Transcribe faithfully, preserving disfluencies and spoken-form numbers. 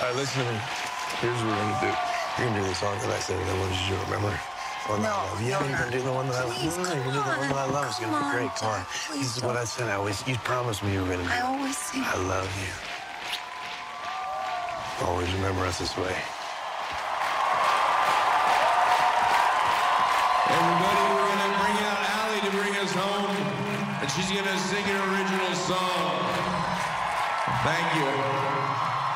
right, listen to me. Here's what we're gonna do. You're gonna do the song that I said that I wanted you to remember. One that I love. Yeah, no, you're gonna do the one that I love. Please, No, no, you're gonna do the one that I love. It's gonna be great. Come on. Please This is what I said. I always, you promised me you were gonna do. I always sing. I love you. Always remember us this way. Everybody, we're gonna bring out Allie to bring us home, and she's gonna sing an original song. Thank you.